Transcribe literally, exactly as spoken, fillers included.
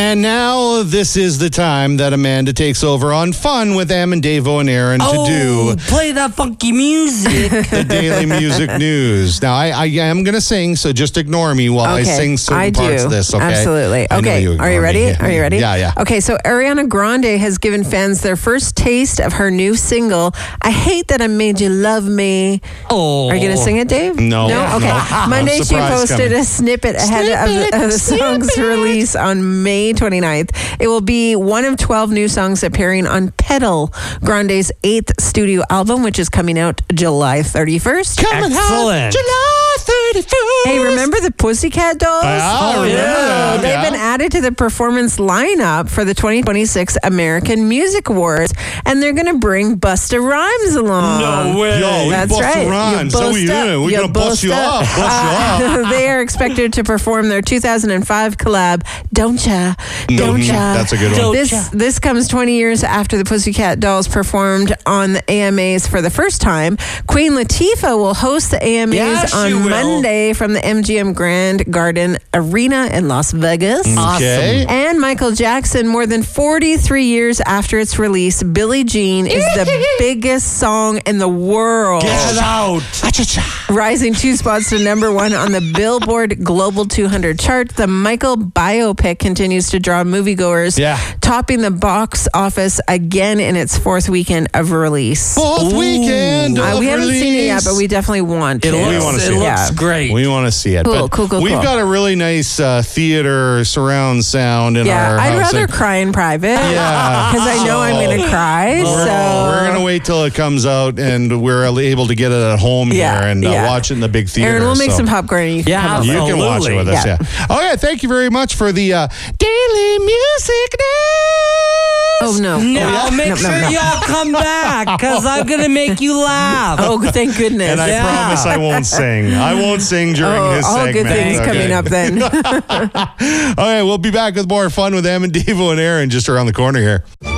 And now this is the time that Amanda takes over on Fun with Em and Davo and Aaron oh, to do play that funky music. the Daily Music News. Now, I, I am going to sing, so just ignore me while okay. I sing certain I parts do. of this, okay? Absolutely. I know Okay, you are you ready? Me. Yeah. Are you ready? Yeah, yeah. Okay, so Ariana Grande has given fans their first taste of her new single, I Hate That I Made You Love Me. Oh. Are you going to sing it, Dave? No. No? Okay. No. Monday, she Surprise posted coming. a snippet ahead Snippet, of the, of the song's snippet. release on May twenty-ninth. It will be one of twelve new songs appearing on Pedal, Grande's eighth studio album, which is coming out July thirty-first. Coming Excellent. out July thirty-first. Hey, remember the Pussycat Dolls? I remember yeah. them, They've yeah. been added to the performance lineup for the twenty twenty-six American Music Awards, and they're going to bring Busta Rhymes along. No way. Yo, That's Busta right. Rhymes. You So bust we up. doing? We're You going to bust you bust up. up. Bust you up. They are expected to perform their two thousand five collab, Don't Ya, Don't Mhm. Ya. That's a good one. Don't This, ya. this comes twenty years after the Pussycat Dolls performed on the A M As for the first time. Queen Latifah will host the A M As Yeah, she on will. Monday from the M G M Grand Garden Arena in Las Vegas. Okay. And Michael Jackson, more than forty-three years after its release, Billie Jean is the biggest song in the world. Get out. Rising two spots to number one on the Billboard Global two hundred chart, the Michael biopic continues to draw moviegoers, Yeah. topping the box office again in its fourth weekend of release. Fourth Ooh. weekend Uh, of we haven't seen it yet, release. but we definitely want It to. looks, We wanna see it it. looks Yeah. great. We want to see it. Cool, but cool, cool, We've cool. got a really nice uh, theater surround sound in Yeah, our I'd house. rather cry in private. Yeah. Because I know I'm going to cry. We're, so we're going to wait till it comes out and we're able to get it at home Yeah, here and uh, yeah. watch it in the big theater. Aaron, we'll make so some popcorn and you can Yeah, come over. You can watch it with us, yeah. Yeah. Okay, thank you very much for the uh, Daily Music News. Oh, no. No, Oh, make no, no, sure no. y'all come back because I'm going to make you laugh. Oh, thank goodness. And I Yeah. promise I won't sing. I won't sing during Oh, this all segment. good things okay? coming up then. Okay, we'll be back with more fun with Em and Devo and Aaron just around the corner here.